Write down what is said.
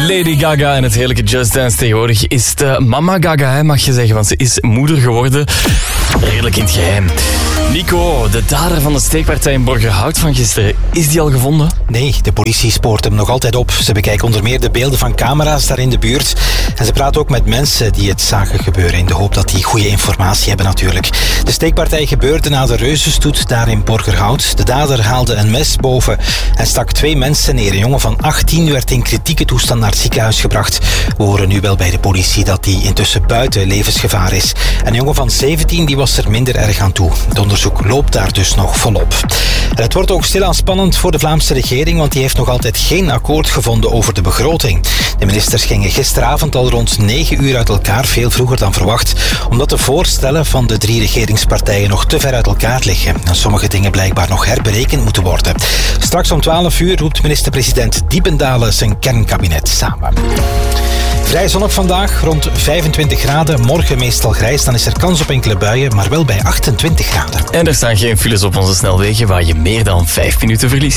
Lady Gaga en het heerlijke Just Dance. Tegenwoordig is het Mama Gaga, hè, mag je zeggen, want ze is moeder geworden. Redelijk in het geheim. Nico, de dader van de steekpartij in Borgerhout van gisteren, is die al gevonden? Nee, de politie spoort hem nog altijd op. Ze bekijken onder meer de beelden van camera's daar in de buurt. En ze praten ook met mensen die het zagen gebeuren, in de hoop dat die goede informatie hebben natuurlijk. De steekpartij gebeurde na de reuzenstoet daar in Borgerhout. De dader haalde een mes boven en stak 2 mensen neer. Een jongen van 18 werd in kritieke toestand naar het ziekenhuis gebracht. We horen nu wel bij de politie dat die intussen buiten levensgevaar is. En een jongen van 17 die was er minder erg aan toe. Het onderzoek loopt daar dus nog volop. En het wordt ook stilaan spannend voor de Vlaamse regering, want die heeft nog altijd geen akkoord gevonden over de begroting. De ministers gingen gisteravond al rond 9 uur uit elkaar, veel vroeger dan verwacht, omdat de voorstellen van de 3 regeringspartijen nog te ver uit elkaar liggen en sommige dingen blijkbaar nog herberekend moeten worden. Straks om 12 uur roept minister-president Diependalen zijn kernkabinet samen. Vrij zonnig vandaag, rond 25 graden. Morgen meestal grijs, dan is er kans op enkele buien, maar wel bij 28 graden. En er staan geen files op onze snelwegen waar je meer dan 5 minuten verliest.